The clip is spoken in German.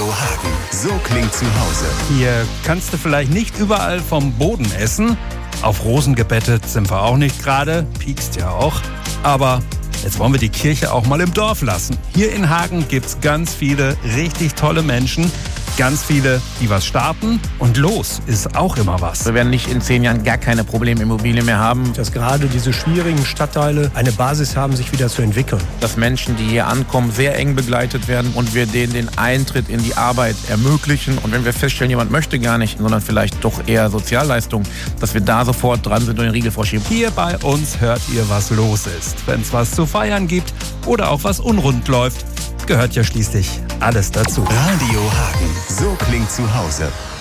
Hagen, so klingt zu Hause. Hier kannst du vielleicht nicht überall vom Boden essen. Auf Rosen gebettet sind wir auch nicht gerade, piekst ja auch. Aber jetzt wollen wir die Kirche auch mal im Dorf lassen. Hier in Hagen gibt's ganz viele richtig tolle Menschen. Ganz viele, die was starten, und los ist auch immer was. Wir werden nicht in 10 Jahren gar keine Problemimmobilien mehr haben. Dass gerade diese schwierigen Stadtteile eine Basis haben, sich wieder zu entwickeln. Dass Menschen, die hier ankommen, sehr eng begleitet werden und wir denen den Eintritt in die Arbeit ermöglichen. Und wenn wir feststellen, jemand möchte gar nicht, sondern vielleicht doch eher Sozialleistung, dass wir da sofort dran sind und den Riegel vorschieben. Hier bei uns hört ihr, was los ist. Wenn es was zu feiern gibt oder auch was unrund läuft, gehört ja schließlich alles dazu. Radio Hagen, so klingt zu Hause.